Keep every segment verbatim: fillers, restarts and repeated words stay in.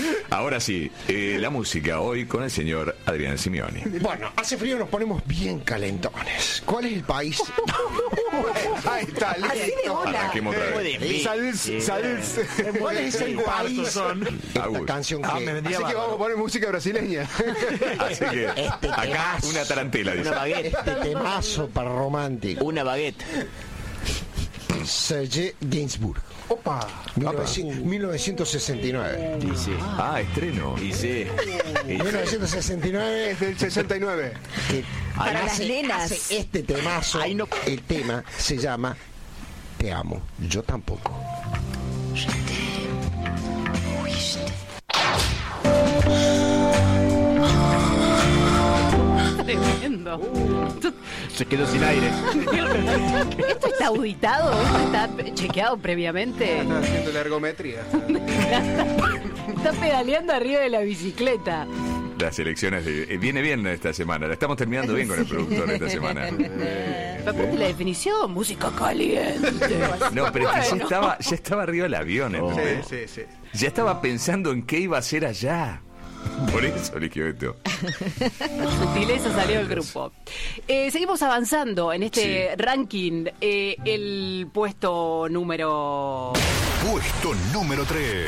Ahora sí, eh, la música hoy con el señor Adrián Simeoni. Bueno, hace frío, nos ponemos bien calentones. ¿Cuál es el país? Ahí está, listo. Arranquemos otra vez. Salud, salud. ¿Cuál es el país? Esta canción que... Ah, me vendría Así que bárbaro. vamos a poner música brasileña. Así que Este acá temazo. una tarantela, dice. Una baguette. Este temazo para romántico. Una baguette. Serge Gainsbourg. Opa. mil novecientos sesenta y nueve. Y sí. Ah, estreno. Y sí. Y mil novecientos sesenta y nueve. Es del sesenta y nueve. Que Para las hace- nenas. hace este temazo. Ay, no. El tema se llama Te amo. Yo tampoco. Tremendo. Se quedó sin aire. ¿Esto está auditado? ¿Esto está chequeado previamente? Está haciendo la ergometría. Está pedaleando arriba de la bicicleta. Las elecciones de, eh, viene bien esta semana. La estamos terminando bien con el productor esta semana. Aparte la definición, música caliente. No, pero es que ya Bueno. estaba, ya estaba arriba del avión, ¿entendés? Sí, sí, sí. Ya estaba pensando en qué iba a hacer allá. Por eso eligió esto. Sutileza salió del grupo. Eh, seguimos avanzando en este Sí. ranking. Eh, el puesto número... Puesto número tres.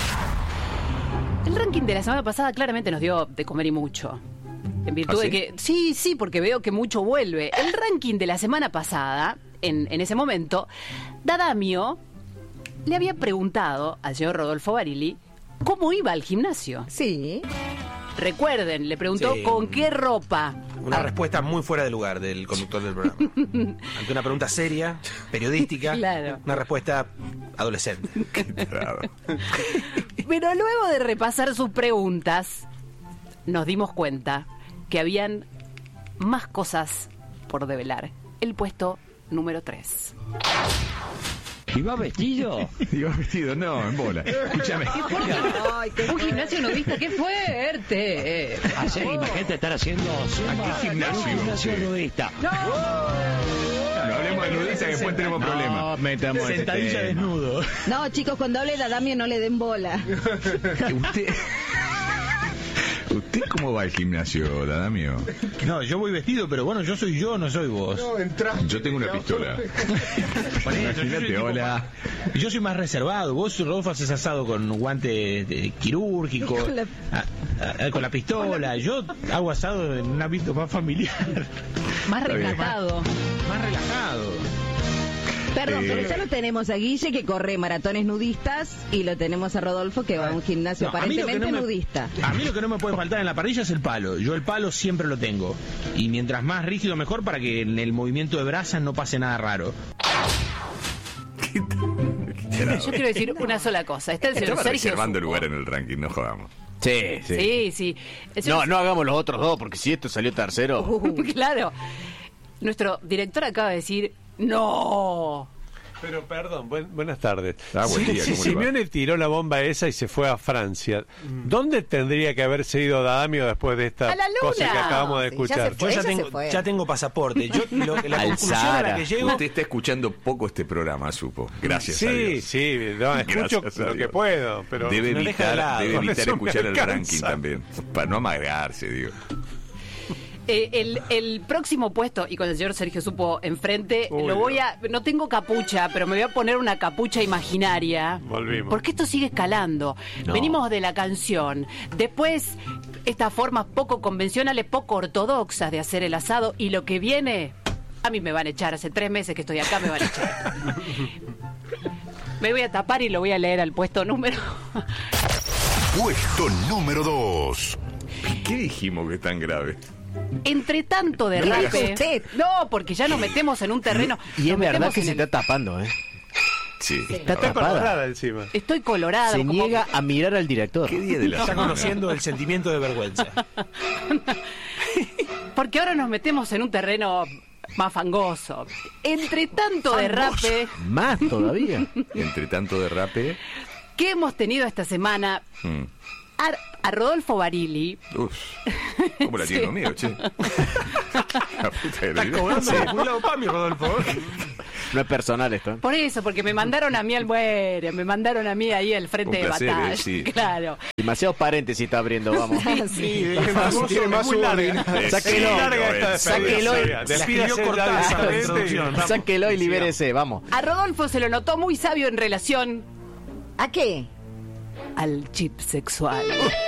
El ranking de la semana pasada claramente nos dio de comer y mucho. En virtud ¿Ah, sí? de que... Sí, sí, porque veo que mucho vuelve. El ranking de la semana pasada, en, en ese momento, Dadamio le había preguntado al señor Rodolfo Barili cómo iba al gimnasio. Sí. Recuerden, le preguntó Sí. con qué ropa. Una respuesta muy fuera de lugar del conductor del programa. Ante una pregunta seria, periodística, Claro. una respuesta adolescente. Claro. Pero luego de repasar sus preguntas, nos dimos cuenta que habían más cosas por develar. El puesto número tres. ¿Iba vestido? Iba vestido, no, en bola. Escúchame. Ay, qué Un gimnasio nudista, qué fuerte. Ayer, imagínate estar haciendo zumba. ¿A qué gimnasio? Un gimnasio Sí. nudista. No hablemos de nudista que después tenemos problemas. No, metamos ese Sentadilla tema. desnudo. No, chicos, cuando hable de Adamio no le den bola. ¿Usted, ¿Usted cómo va al gimnasio, Dadamio? No, yo voy vestido, pero bueno, yo soy yo, no soy vos. No, entraste. Yo tengo una pistola. Por eso, yo soy Imagínate, tipo hola. más- Yo soy más reservado. Vos, Rodolfo, haces asado con guante de- quirúrgico, Con la- a- a- con la pistola. Yo hago asado en un ámbito más familiar, Más Está bien. relajado. más relajado. Perdón, Eh. pero ya lo tenemos a Guille, que corre maratones nudistas, y lo tenemos a Rodolfo, que va a un gimnasio No, a mí lo que aparentemente no me- nudista. A mí lo que no me puede faltar en la parrilla es el palo. Yo el palo siempre lo tengo. Y mientras más rígido, mejor, para que en el movimiento de brasas no pase nada raro. Yo quiero decir una sola cosa. Está el señor Estaba Sergio reservando Supo. lugar en el ranking, no jodamos. Sí, sí. Sí, sí. El No, señor- no hagamos los otros dos, porque si esto salió tercero. Uh, claro. Nuestro director acaba de decir, no. Pero perdón, buen- buenas tardes. Ah, buen Si- día, si ¿cómo le va? Simeone tiró la bomba esa y se fue a Francia, ¿dónde tendría que haberse ido Dadamio después de esta A la luna. cosa que acabamos de Sí, ya escuchar? se Yo Ella ya se tengo, fue. ya tengo pasaporte. Yo lo- la Al conclusión a la Sahara. que llego. Usted está escuchando poco este programa, supo. Gracias a Sí, Dios. sí, no, escucho Gracias a lo que Dios. puedo, pero Debe no deja de evitar, lado. debe Con evitar eso me escuchar el alcanza. ranking también. Para no amagarse, digo. Eh, el, el próximo puesto, y con el señor Sergio Supo enfrente, Uy, lo voy a... No tengo capucha, pero me voy a poner una capucha imaginaria. Volvimos. Porque esto sigue escalando. No. Venimos de la canción. Después, estas formas poco convencionales, poco ortodoxas de hacer el asado. Y lo que viene, a mí me van a echar. Hace tres meses que estoy acá, me van a echar. Me voy a tapar y lo voy a leer al puesto número... Puesto número dos. ¿Qué dijimos que es tan grave? Entre tanto de No me rape... usted. No, porque ya nos metemos en un terreno... Y es nos verdad metemos que en se el- está tapando, ¿eh? Sí. Está Está tapada. colorada encima. Estoy colorada. Se como- niega a mirar al director. ¿Qué día de la Está semana? conociendo el sentimiento de vergüenza. Porque ahora nos metemos en un terreno más fangoso. Entre tanto de rape Más todavía. Entre tanto derrape. que hemos tenido esta semana, mm, a, a Rodolfo Barili, Uf. ¿Cómo la tiene Sí. conmigo, che? La puta que lo Está dio. cobrando Sí. por un lado para mí, Rodolfo. No es personal esto. ¿eh? Por eso, porque me mandaron a mí al muere, me mandaron a mí ahí al frente Un placer, de batalla. eh, sí. Claro. Demasiados paréntesis está abriendo, vamos. Sí, tiene más, tiene más subordinado. Eh, Sáquelo. sí, Larga Joel. esta Sáquelo. despedida. Despídase, Cortázar, David, la introducción. vamos. Sáquelo y libérese, vamos. A Rodolfo se lo notó muy sabio en relación ¿A qué? al chip sexual.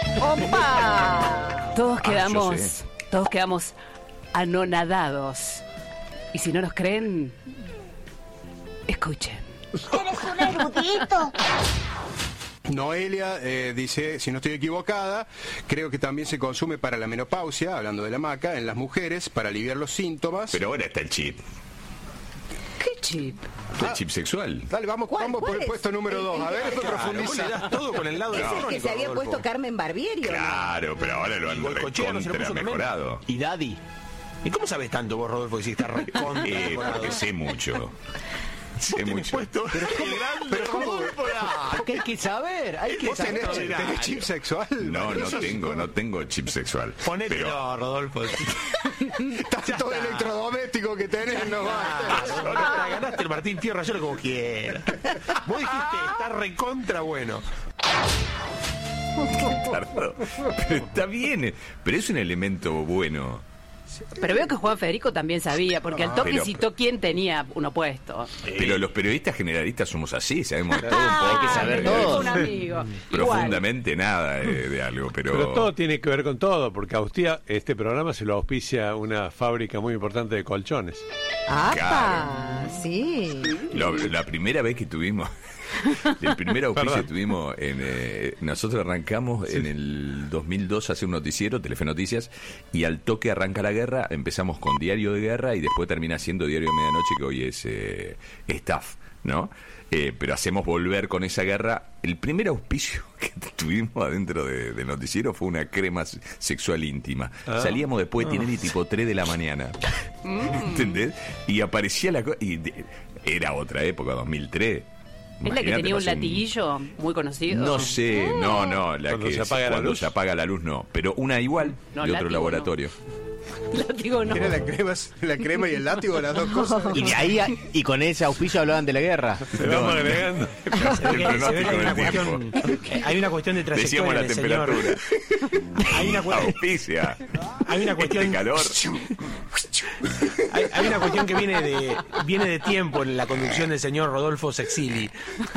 ¡Opa! Todos yo quedamos, sé. todos quedamos anonadados. Y si no nos creen, escuchen. Noelia eh, dice, si no estoy equivocada, creo que también se consume para la menopausia, hablando de la maca, en las mujeres, para aliviar los síntomas. Pero ahora está el chip. ¿Qué chip? El chip sexual. Dale, vamos, ¿Cuál- vamos por cuál el es? puesto número El- dos. A el- ver, esto Claro, profundiza. todo con el lado ¿Es el que se había puesto Carmen Barbieri? ¿o no? Claro, pero ahora lo han Golcochea no se lo recontra puso también. mejorado. Y Daddy. ¿Y cómo sabes tanto vos, Rodolfo, que si está recontra Eh, mejorado? porque sé mucho. Sé mucho. Pero ¿cómo? Porque hay que saber, hay que ¿Vos tenés, saber. tenés chip sexual? No, no tengo, no tengo chip sexual. Ponételo, Pero Rodolfo. Tanto electrodoméstico que tenés, no va. Ahora ganaste el Martín Fierro, hacelo como quieras. Vos dijiste, está recontra bueno. claro, pero está bien. Pero es un elemento bueno. Pero veo que Juan Federico también sabía, porque al toque Pero- citó quién tenía uno puesto. Pero los periodistas generalistas somos así, sabemos todo un poco. Ah, que saber eh, todo. Un amigo. Igual. Profundamente nada de, de algo, pero... Pero todo tiene que ver con todo, porque a usted este programa se lo auspicia una fábrica muy importante de colchones. ¡Apa! Sí. Lo- la primera vez que tuvimos, el primer auspicio Perdón. que tuvimos, en, eh, nosotros arrancamos en el dos mil dos a hacer un noticiero, Telefe Noticias, y al toque arranca la guerra, empezamos con Diario de Guerra y después termina siendo Diario de Medianoche, que hoy es eh, Staff, ¿no? Eh, pero hacemos volver con esa guerra. El primer auspicio que tuvimos adentro de- del noticiero fue una crema s- sexual íntima. Ah. Salíamos después de Tinelli tipo tres de la mañana. ¿Entendés? Y aparecía la cosa. Y de- era otra época, dos mil tres. ¿Es la que Imagínate, tenía un pasó latiguillo muy conocido? No sé, no, no, la Cuando que se es- apaga la cuando luz. se apaga la luz no, pero una igual No, de otro látigo laboratorio. Látigo no. ¿Era la crema, la crema y el látigo, las dos cosas? Y de ahí, a- y con ese auspicio hablaban de la guerra. Se vamos agregando. El Se ve que hay pronóstico una del tiempo. cuestión, hay una cuestión de Decíamos trayectoria la del señor. temperatura. Hay una, cu- Auspicia. hay una cuestión Este calor. hay, hay una cuestión que viene de viene de tiempo en la conducción del señor Rodolfo Sexili.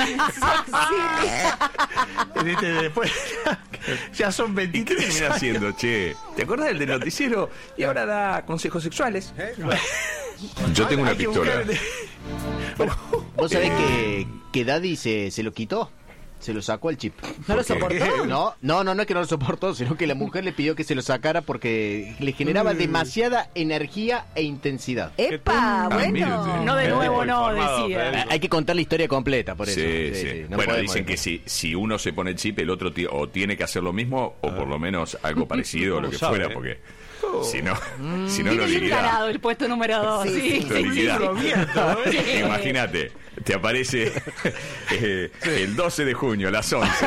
Este, Después ya son ¿Y qué veintitrés termina años. haciendo, che? ¿Te acuerdas del de noticiero? Y ahora da consejos sexuales. Yo tengo una Hay que pistola. buscar- ¿Vos sabés que, que Daddy se, se lo quitó? Se lo sacó el chip. ¿No lo ¿Por qué? soportó? No, no, no, no es que no lo soportó, sino que la mujer le pidió que se lo sacara porque le generaba demasiada energía e intensidad. ¡Epa! Ah, Bueno. mírate. No de Federico nuevo, no, informado, decía. Federico. Hay que contar la historia completa, por eso. Sí, sí. no Bueno, podemos dicen que decir. si, si uno se pone el chip, el otro ti- o tiene que hacer lo mismo, o por lo menos algo parecido, o lo ¿Cómo que sabe, fuera, eh? porque si no, si no Tiene lo bien liquida. ganado el puesto número dos. Sí, Sí, sí, Lo sí, liquida. sí. Sí. Imagínate, te aparece eh, el doce de junio a las once.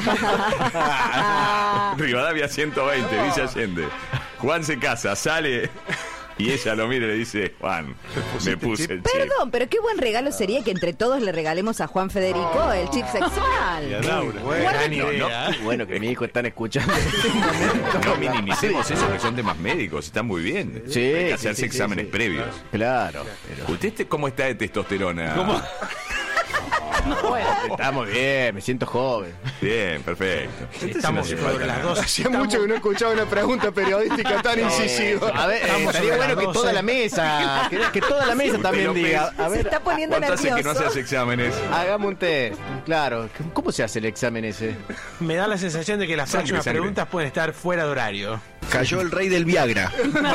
Rivadavia ciento veinte, Villa Allende. Juan se casa, sale y ella lo mira y le dice, Juan, me puse el chip. Perdón, pero qué buen regalo sería que entre todos le regalemos a Juan Federico el chip Y a sexual. Laura. Buena No, idea. Qué bueno que mi hijo están escuchando. No minimicemos eso, que son temas médicos, están muy bien. Sí, Hay que sí, hacerse sí, exámenes sí. previos. Claro. pero- ¿Usted este- cómo está de testosterona? ¿Cómo? Bueno, Está muy bien, me siento joven. Bien, perfecto. Estamos sobre las dos. Hacía mucho que no escuchaba una pregunta periodística tan incisiva. A ver, eh, Estamos estaría sobre bueno las que doce. toda la mesa, que, que toda la mesa Usted también lo diga. ve. A Se ver, está poniendo ¿Cuánto hace que no se nervioso. hace exámenes? hagamos un test. Claro, ¿cómo se hace el examen ese? Me da la sensación de que las Sangre, próximas sangre. preguntas pueden estar fuera de horario. Cayó el rey del Viagra.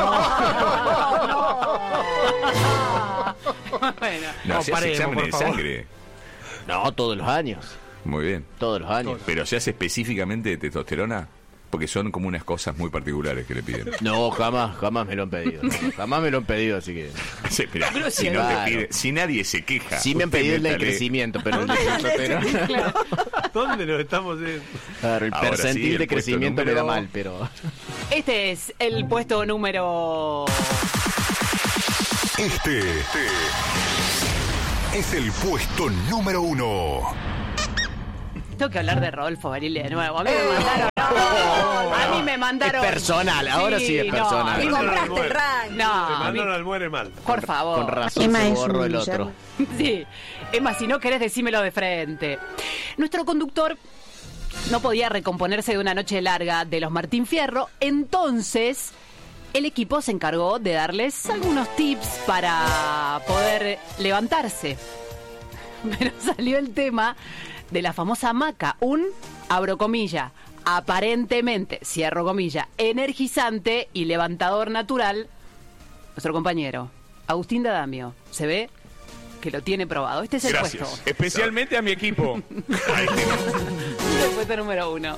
bueno. No, No, se hace paremos, exámenes de por favor. sangre. No, todos los años. Muy bien. Todos los años. ¿Pero se hace específicamente de testosterona? Porque son como unas cosas muy particulares que le piden. No, jamás, jamás me lo han pedido. Jamás me lo han pedido, así que. Sí, mirá, Pero si, sí, no te claro. pide, si nadie se queja. Sí me han usted pedido el de métale- crecimiento, pero el de testosterona. ¿Dónde nos estamos yendo? Claro, el Ahora sí, percentil el de puesto crecimiento me da número- mal, pero. Este es el puesto número... Este es el puesto número uno. Tengo que hablar de Rodolfo Barile de nuevo. A mí me mandaron. No, a mí me mandaron. Es personal, ahora sí, sí es personal. No, compraste el ranking. No, Te mandaron al muere mal. por favor. Con razón se borró el otro. Sí. Emma, si no querés, decímelo de frente. Nuestro conductor no podía recomponerse de una noche larga de los Martín Fierro, entonces el equipo se encargó de darles algunos tips para poder levantarse. Pero salió el tema de la famosa hamaca, un, abro comilla, aparentemente, cierro comilla, energizante y levantador natural. Nuestro compañero, Agustín D'Adamio, se ve que lo tiene probado. Este es el Gracias. puesto. Especialmente a mi equipo. El puesto número uno.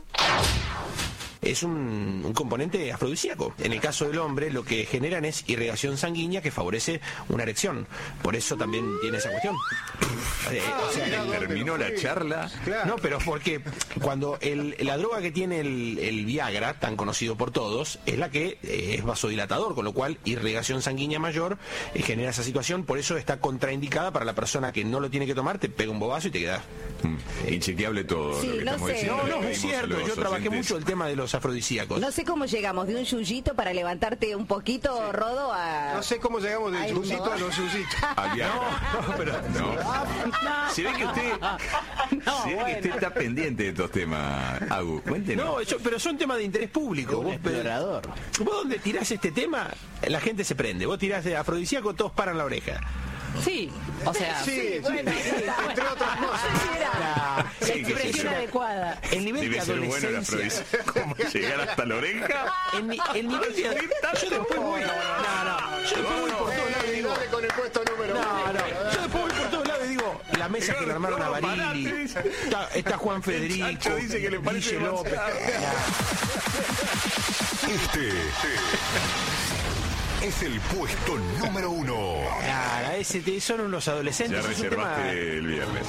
Es un, un componente afrodisíaco. En el caso del hombre, lo que generan es irrigación sanguínea que favorece una erección. Por eso también tiene esa cuestión. Eh, o sea, terminó la charla. No, pero porque cuando el, la droga que tiene el, el Viagra, tan conocido por todos, es la que eh, es vasodilatador, con lo cual irrigación sanguínea mayor eh, genera esa situación. Por eso está contraindicada para la persona que no lo tiene que tomar, te pega un bobazo y te quedas. Mm, inchequeable todo Sí, lo que no estamos sé. diciendo. No, le no, es pedimos a cierto. los Yo trabajé oyentes. mucho el tema de los afrodisíacos. No sé cómo llegamos de un yuyito para levantarte un poquito, Rodo, a... No sé cómo llegamos del Ay, yuyito no. a los yuyitos. Al Viagra. No, pero No. Se ve que usted, No, se ve que bueno. usted está pendiente de estos temas, Agus. Cuéntenos. No, yo- pero son temas de interés público. Un Vos, pero- explorador. vos donde tirás este tema, la gente se prende. Vos tirás de afrodisíaco, todos paran la oreja. Sí, o sea, Sí, sí, entre otras cosas. la Sí, que expresión sí, sí. adecuada. El nivel Debe de ser bueno el adolescencia. afrodisíaco. Llegar hasta la oreja. El, ni- el nivel de yo después voy. No, no. Yo después voy por todos lados y digo. Dale con el puesto número No, uno. no. Yo después voy por todos lados y digo. La mesa que le armaron a Barili. Está, está Juan Federico. Chacho dice que le parece Guille López. demasiado. Este es el puesto número uno. Claro, ese te- son unos adolescentes. Ya es un tema- reservaste el viernes.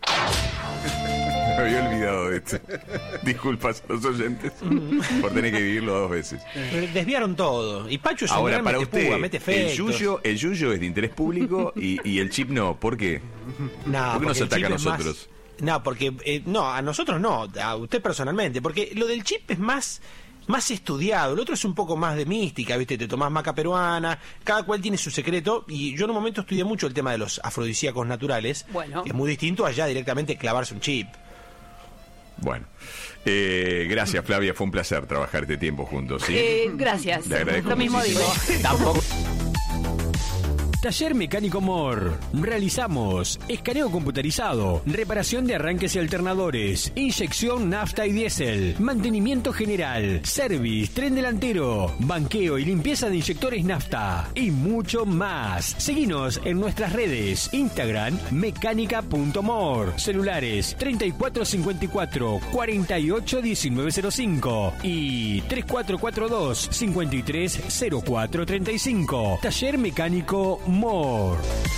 Me había olvidado de esto. Disculpas a los oyentes por tener que vivirlo dos veces. Desviaron todo. Y Pacho es un Ahora, gran para mete usted, púa, mete el efectos. yuyo, el yuyo es de interés público y, y el chip no. ¿Por qué? No, ¿Por qué nos porque el ataca a chip es más- nosotros? No, porque eh, no, a nosotros no, a usted personalmente, porque lo del chip es más más estudiado, el otro es un poco más de mística, ¿viste? Te tomás maca peruana, cada cual tiene su secreto, y yo en un momento estudié mucho el tema de los afrodisíacos naturales, Bueno. que es muy distinto allá directamente clavarse un chip. Bueno, eh, gracias Flavia, fue un placer trabajar este tiempo juntos, ¿sí? Eh, gracias. Le agradezco Lo mismo muchísimo. digo. Tampoco. Taller Mecánico Mor. Realizamos escaneo computarizado, reparación de arranques y alternadores, inyección nafta y diésel, mantenimiento general, service, tren delantero, banqueo y limpieza de inyectores nafta y mucho más. Seguinos en nuestras redes, Instagram mecánica punto mor, celulares treinta y cuatro cincuenta y cuatro cuarenta y ocho diecinueve cero cinco y tres cuatro cuatro dos cincuenta y tres cero cuatro treinta y cinco. Taller Mecánico Mor.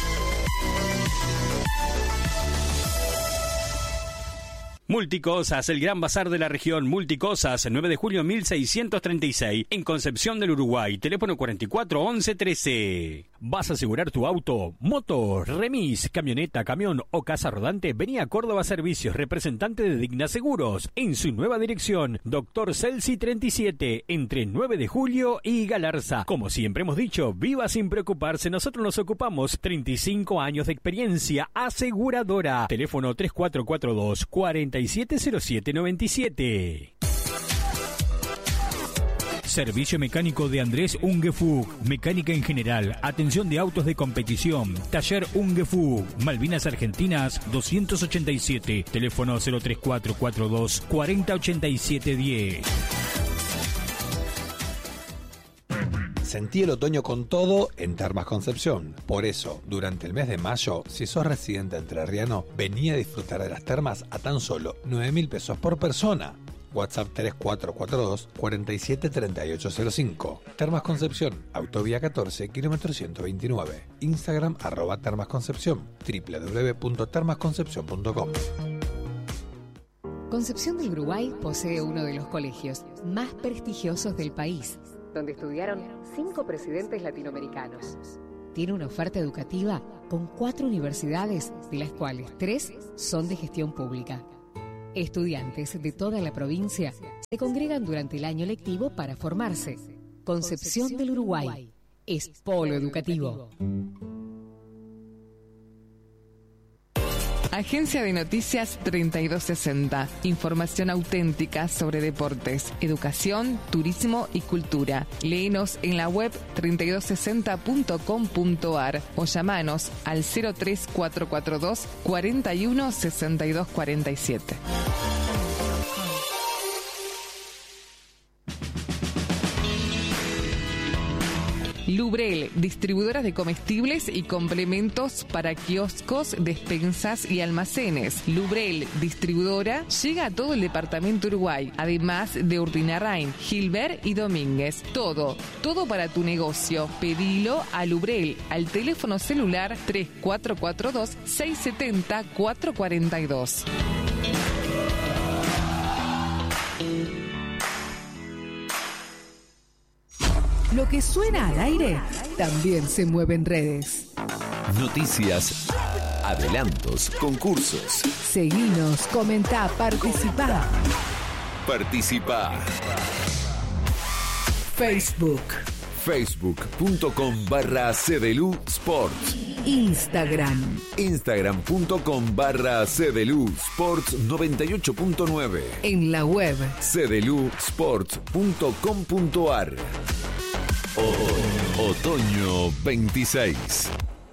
Multicosas, el gran bazar de la región. Multicosas, nueve de julio mil seiscientos treinta y seis, en Concepción del Uruguay. Teléfono cuarenta y cuatro once trece. ¿Vas a asegurar tu auto, moto, remis, camioneta, camión o casa rodante? Vení a Córdoba Servicios, representante de Digna Seguros, en su nueva dirección, Doctor Celsi treinta y siete, entre nueve de julio y Galarza. Como siempre hemos dicho, viva sin preocuparse, nosotros nos ocupamos. treinta y cinco años de experiencia aseguradora. Teléfono tres cuatro cuatro dos cuarenta y siete cero siete noventa y siete. Servicio mecánico de Andrés Ungefug. Mecánica en general. Atención de autos de competición. Taller Ungefug. Malvinas Argentinas doscientos ochenta y siete. Teléfono cero tres cuatro cuatro dos cuarenta ochenta y siete diez. Sentí el otoño con todo en Termas Concepción. Por eso, durante el mes de mayo, si sos residente entrerriano, vení a disfrutar de las termas a tan solo nueve mil pesos por persona. WhatsApp tres cuatro cuatro dos cuarenta y siete treinta y ocho cero cinco. Termas Concepción, Autovía catorce, kilómetro ciento veintinueve. Instagram arroba Termas Concepción, doble u doble u doble u punto termas concepción punto com. Concepción del Uruguay posee uno de los colegios más prestigiosos del país, donde estudiaron cinco presidentes latinoamericanos. tiene una oferta educativa con cuatro universidades, de las cuales tres son de gestión pública. Estudiantes de toda la provincia se congregan durante el año lectivo para formarse. Concepción del Uruguay es polo educativo. Agencia de Noticias treinta y dos sesenta. Información auténtica sobre deportes, educación, turismo y cultura. Léenos en la web treinta y dos sesenta punto com punto ar o llamanos al cero tres cuatro cuatro dos, cuarenta y uno, sesenta y dos cuarenta y siete. Lubrel, distribuidora de comestibles y complementos para kioscos, despensas y almacenes. Lubrel, distribuidora, llega a todo el departamento Uruguay, además de Urdinarrain, Gilbert y Domínguez. Todo, todo para tu negocio. Pedilo a Lubrel al teléfono celular tres cuatro cuatro dos, seis siete cero, cuatro cuatro dos. Lo que suena al aire también se mueve en redes. Noticias, adelantos, concursos. Seguinos, comentá, participá. Participá. Facebook. Facebook.com barra Cedelu Sports. Instagram. Instagram.com barra Cedelu Sports noventa y ocho punto nueve. En la web cedelu sports punto com punto ar. O- Otoño veintiséis.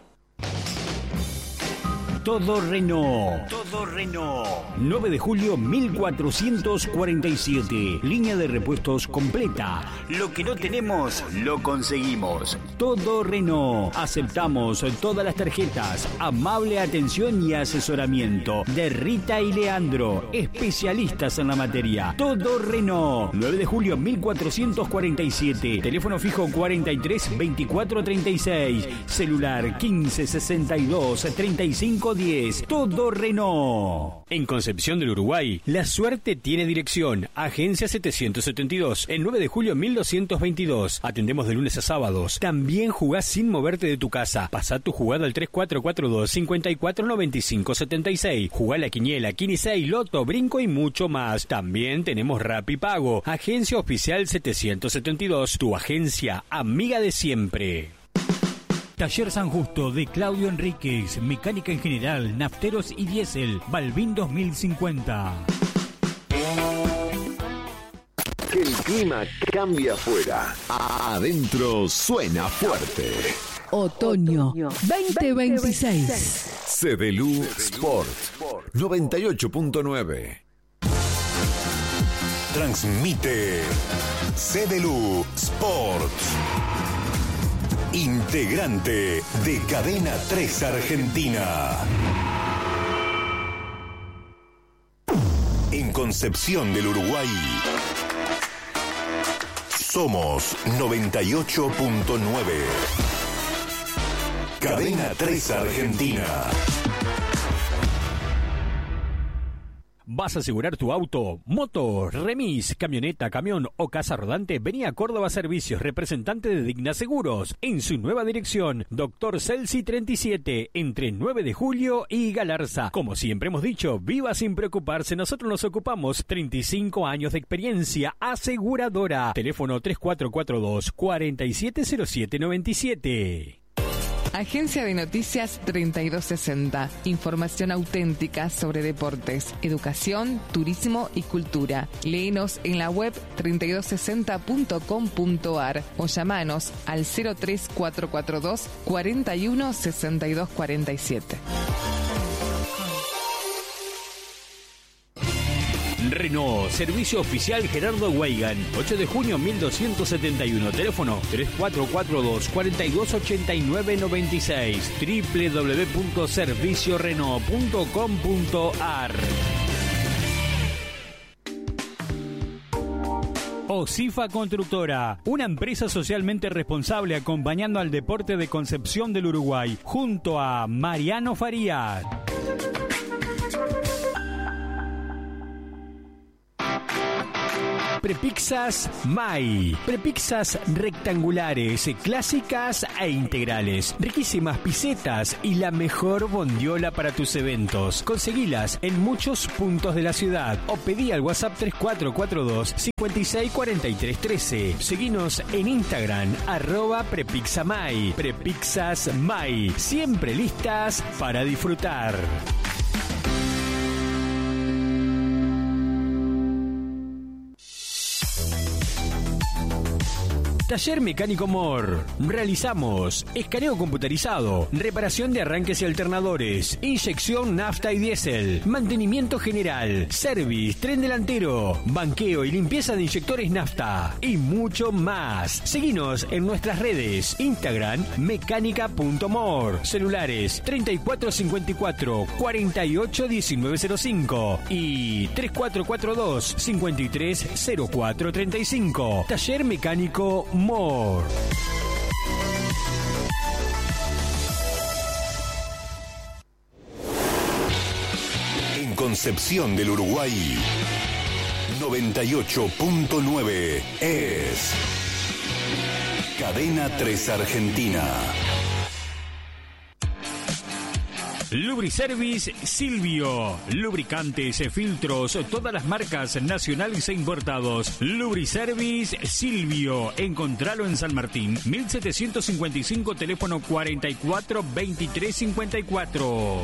Todo Renault. Todo Renault. nueve de julio mil cuatrocientos cuarenta y siete. Línea de repuestos completa. Lo que no tenemos, lo conseguimos. Todo Renault. Aceptamos todas las tarjetas. Amable atención y asesoramiento. De Rita y Leandro. Especialistas en la materia. Todo Renault. nueve de julio mil cuatrocientos cuarenta y siete. Teléfono fijo cuarenta y tres, veinticuatro, treinta y seis. Celular quince, sesenta y dos, treinta y cinco, diez. Todo Renault. En Concepción del Uruguay, la suerte tiene dirección. Agencia setecientos setenta y dos, el nueve de julio mil doscientos veintidós. Atendemos de lunes a sábados. También jugás sin moverte de tu casa. Pasá tu jugada al tres cuatro cuatro dos, cinco cuatro, nueve cinco siete seis. Jugá la quiniela, quince, loto, brinco y mucho más. También tenemos Rapipago. Agencia oficial setecientos setenta y dos, tu agencia amiga de siempre. Taller San Justo de Claudio Enríquez, mecánica en general, nafteros y diésel, Balbín dos mil cincuenta. Que el clima cambia afuera. Adentro suena fuerte. Otoño veinte veintiséis. Cedelu Sport noventa y ocho punto nueve. Transmite Cedelu Sports. Integrante de Cadena tres Argentina. En Concepción del Uruguay somos noventa y ocho punto nueve. Cadena tres Argentina. ¿Vas a asegurar tu auto, moto, remis, camioneta, camión o casa rodante? Vení a Córdoba Servicios, representante de Digna Seguros, en su nueva dirección, Doctor Celsi treinta y siete, entre nueve de julio y Galarza. Como siempre hemos dicho, viva sin preocuparse, nosotros nos ocupamos. treinta y cinco años de experiencia aseguradora. Teléfono tres cuatro cuatro dos, cuatro siete cero siete nueve siete. Agencia de Noticias treinta y dos sesenta. Información auténtica sobre deportes, educación, turismo y cultura. Léenos en la web treinta y dos sesenta punto com punto ar o llamanos al cero tres cuatro cuatro dos, cuarenta y uno, sesenta y dos cuarenta y siete. Renault, servicio oficial Gerardo Weigan, ocho de junio mil doscientos setenta y uno, teléfono tres cuatro cuatro dos, cuatro dos ocho nueve nueve seis, doble u doble u doble u punto servicio renault punto com punto ar. Osifa Constructora, una empresa socialmente responsable acompañando al deporte de Concepción del Uruguay, junto a Mariano Farías. Prepizzas Mai. Prepizzas rectangulares, clásicas e integrales. Riquísimas pisetas y la mejor bondiola para tus eventos. Conseguilas en muchos puntos de la ciudad o pedí al WhatsApp tres cuatro cuatro dos, cinco seis cuatro tres uno tres. Seguinos en Instagram, arroba Prepizzamai. Prepizzas Mai. Siempre listas para disfrutar. Taller Mecánico Mor. Realizamos escaneo computarizado, reparación de arranques y alternadores, inyección nafta y diésel, mantenimiento general, service, tren delantero, banqueo y limpieza de inyectores nafta y mucho más. Seguinos en nuestras redes, Instagram mecánica punto mor, celulares treinta y cuatro cincuenta y cuatro, cuarenta y ocho diecinueve cero cinco y tres cuatro cuatro dos, cincuenta y tres cero cuatro treinta y cinco. Taller Mecánico Mor. En Concepción del Uruguay, noventa y ocho punto nueve es Cadena tres Argentina. Lubriservice Silvio. Lubricantes, filtros, todas las marcas nacionales e importados. Lubriservice Silvio. Encontralo en San Martín, mil setecientos cincuenta y cinco, teléfono cuarenta y cuatro veintitrés cincuenta y cuatro.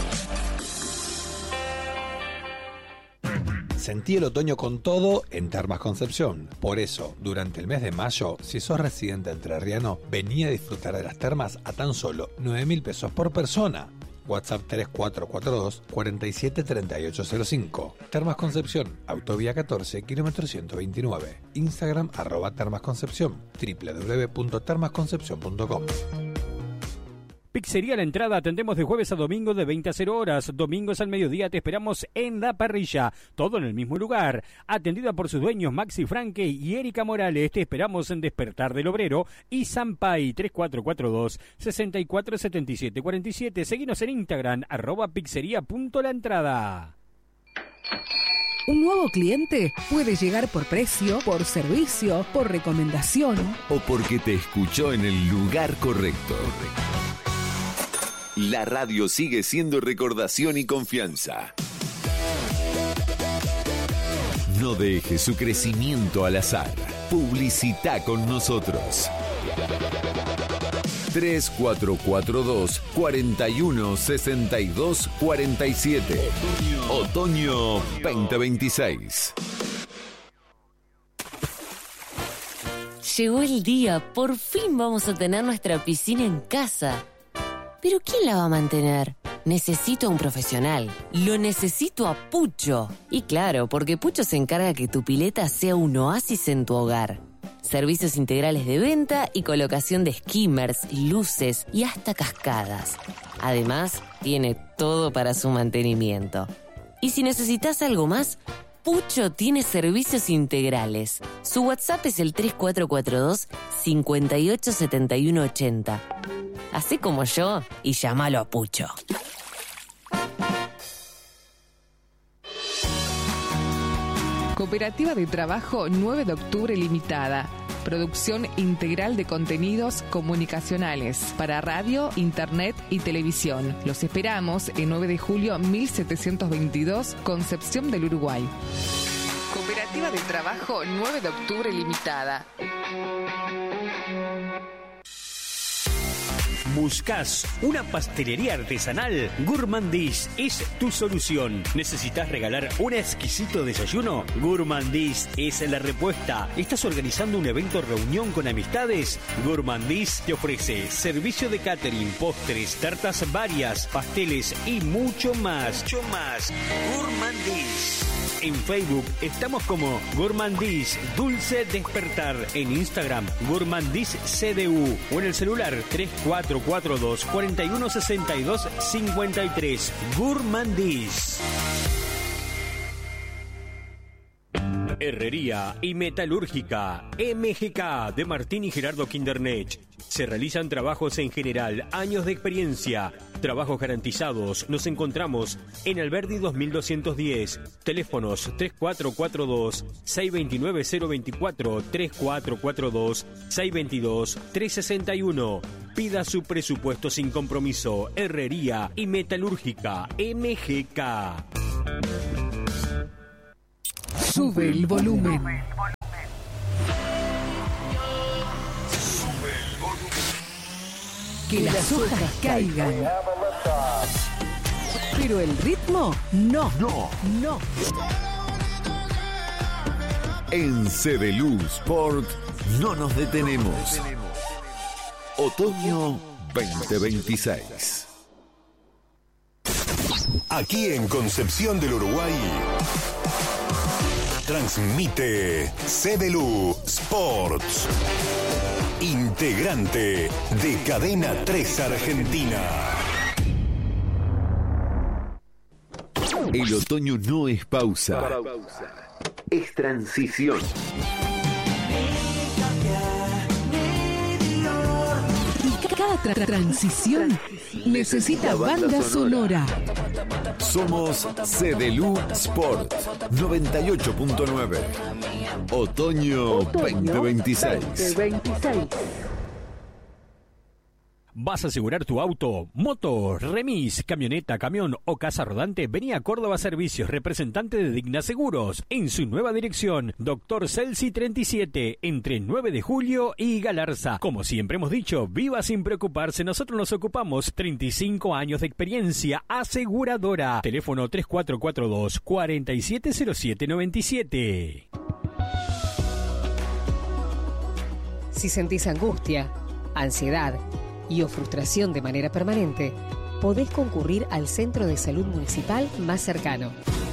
Sentí el otoño con todo en Termas Concepción. Por eso, durante el mes de mayo, si sos residente entrerriano, vení a disfrutar de las termas a tan solo nueve mil pesos por persona. WhatsApp tres cuatro cuatro dos, cuatro siete tres ocho cero cinco. Termas Concepción, Autovía catorce, kilómetro ciento veintinueve. Instagram, arroba Termas Concepción, doble u doble u doble u punto termas concepción punto com. Pizzería La Entrada, atendemos de jueves a domingo de veinte a cero horas. Domingos al mediodía te esperamos en La Parrilla. Todo en el mismo lugar. Atendida por sus dueños Maxi Franque y Erika Morales. Te esperamos en Despertar del Obrero y Sampay tres cuatro cuatro dos, seis cuatro siete siete cuatro siete. Seguinos en Instagram, arroba pizzería punto la entrada. Un nuevo cliente puede llegar por precio, por servicio, por recomendación o porque te escuchó en el lugar correcto. La radio sigue siendo recordación y confianza. No deje su crecimiento al azar. Publicita con nosotros. tres cuatro cuatro dos, cuatro uno seis dos cuatro siete. Otoño veinte veintiséis. Llegó el día. Por fin vamos a tener nuestra piscina en casa. ¿Pero quién la va a mantener? Necesito a un profesional. Lo necesito a Pucho. Y claro, porque Pucho se encarga que tu pileta sea un oasis en tu hogar. Servicios integrales de venta y colocación de skimmers, luces y hasta cascadas. Además, tiene todo para su mantenimiento. Y si necesitas algo más, Pucho tiene servicios integrales. Su WhatsApp es el tres cuatro cuatro dos, cinco ocho siete uno ocho cero. Así como yo, y llámalo a Pucho. Cooperativa de Trabajo nueve de octubre Limitada. Producción integral de contenidos comunicacionales para radio, internet y televisión. Los esperamos en nueve de julio mil setecientos veintidós, Concepción del Uruguay. Cooperativa de Trabajo nueve de octubre Limitada. ¿Buscas una pastelería artesanal? Gourmandis es tu solución. ¿Necesitas regalar un exquisito desayuno? Gourmandis es la respuesta. ¿Estás organizando un evento reunión con amistades? Gourmandis te ofrece servicio de catering, postres, tartas varias, pasteles y mucho más. Mucho más. Gourmandis. En Facebook estamos como Gourmandis Dulce Despertar. En Instagram, Gourmandis C D U. O en el celular tres cuatro cuatro dos, cuatro uno seis dos cinco tres. Gourmandis. Herrería y Metalúrgica M G K de Martín y Gerardo Kindernech. Se realizan trabajos en general, años de experiencia, trabajos garantizados. Nos encontramos en Alberdi dos mil doscientos diez. Teléfonos tres cuatro cuatro dos, seis dos nueve cero dos cuatro, tres cuatro cuatro dos, seis dos dos, tres seis uno. Pida su presupuesto sin compromiso. Herrería y Metalúrgica M G K. Sube el volumen. Que las hojas caigan. Pero el ritmo, no. No. No. En Cedelú Sport no nos detenemos. Otoño veinte veintiséis. Aquí en Concepción del Uruguay transmite Cedelú Sports, integrante de Cadena tres Argentina. El otoño no es pausa, es transición. Y cada tra- transición necesita banda sonora. Somos Cedelú Sport noventa y ocho punto nueve. Otoño, Otoño veinte veintiséis. veinte veintiséis. ¿Vas a asegurar tu auto, moto, remis, camioneta, camión o casa rodante? Vení a Córdoba Servicios, representante de Digna Seguros, en su nueva dirección, Doctor Celsi treinta y siete, entre nueve de julio y Galarza. Como siempre hemos dicho, viva sin preocuparse, nosotros nos ocupamos. treinta y cinco años de experiencia aseguradora. Teléfono tres cuatro cuatro dos, cuatro siete cero siete nueve siete. Si sentís angustia, ansiedad y o frustración de manera permanente, podés concurrir al Centro de Salud Municipal más cercano.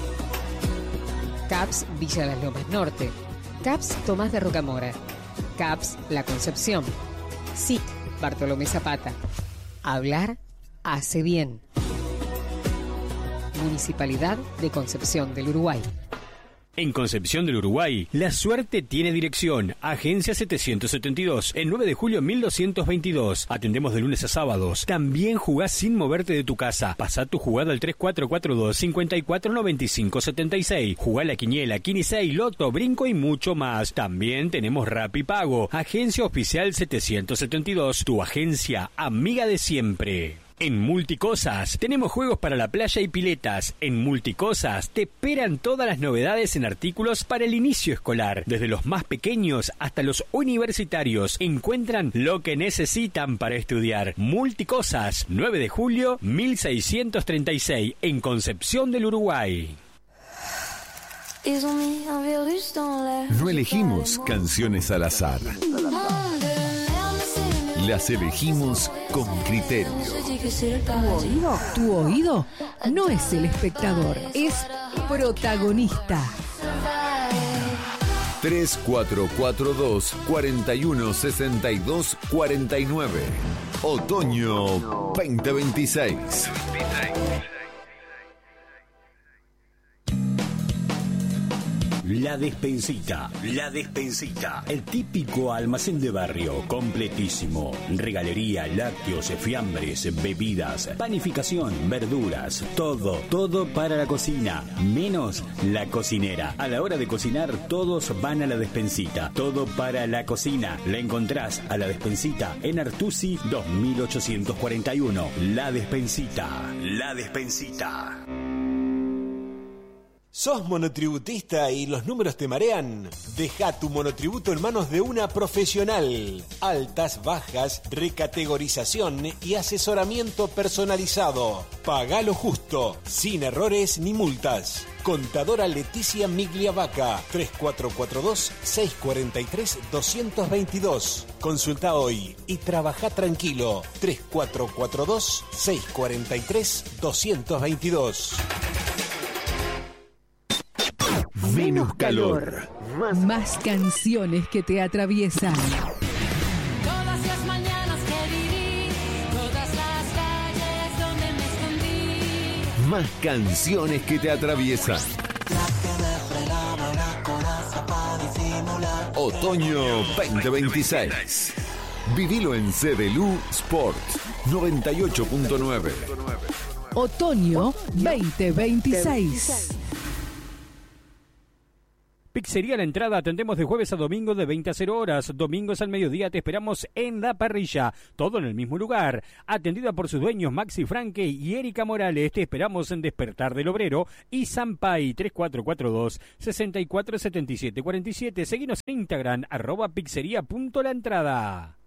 C A P S Villa Las Lomas Norte, C A P S Tomás de Rocamora, C A P S La Concepción, S I C Bartolomé Zapata. Hablar hace bien. Municipalidad de Concepción del Uruguay. En Concepción del Uruguay, la suerte tiene dirección. Agencia setecientos setenta y dos, el nueve de julio mil doscientos veintidós. Atendemos de lunes a sábados. También jugás sin moverte de tu casa. Pasá tu jugada al tres cuatro cuatro dos, cinco cuatro nueve cinco siete seis. Jugá la quiniela, quince, loto, brinco y mucho más. También tenemos Rapipago. Agencia oficial setecientos setenta y dos, tu agencia amiga de siempre. En Multicosas tenemos juegos para la playa y piletas. En Multicosas te esperan todas las novedades en artículos para el inicio escolar. Desde los más pequeños hasta los universitarios encuentran lo que necesitan para estudiar. Multicosas, nueve de julio mil seiscientos treinta y seis, en Concepción del Uruguay. No elegimos canciones al azar. Las elegimos con criterio. Tu oído, tu oído no es el espectador, es protagonista. tres cuatro cuatro dos, cuatro uno seis dos, cuatro nueve. Otoño veinte veintiséis. La Despensita, La Despensita, el típico almacén de barrio, completísimo. Regalería, lácteos, fiambres, bebidas, panificación, verduras, todo, todo para la cocina, menos la cocinera. A la hora de cocinar, todos van a La Despensita, todo para la cocina. La encontrás a La Despensita en Artusi dos mil ochocientos cuarenta y uno. La Despensita, La Despensita. ¿Sos monotributista y los números te marean? Deja tu monotributo en manos de una profesional. Altas, bajas, recategorización y asesoramiento personalizado. Paga lo justo, sin errores ni multas. Contadora Leticia Migliavaca, tres cuatro cuatro dos, seis cuatro tres, dos dos dos. Consulta hoy y trabaja tranquilo. tres cuatro cuatro dos, seis cuatro tres, dos dos dos. Menos calor. Más, más canciones que te atraviesan. Todas las mañanas que viví, todas las calles donde me escondí. Más canciones que te atraviesan. La que me fregaba la coraza Otoño veinte veintiséis. Vivilo en C D L U Sport noventa y ocho punto nueve. Otoño veinte veintiséis. Pizzería La Entrada, atendemos de jueves a domingo de veinte a cero horas. Domingos al mediodía te esperamos en La Parrilla, todo en el mismo lugar. Atendida por sus dueños Maxi Franque y Erika Morales, te esperamos en Despertar del Obrero y Sampay tres cuatro cuatro dos, seis cuatro siete siete cuatro siete. Seguinos en Instagram, arroba pizzería punto la entrada.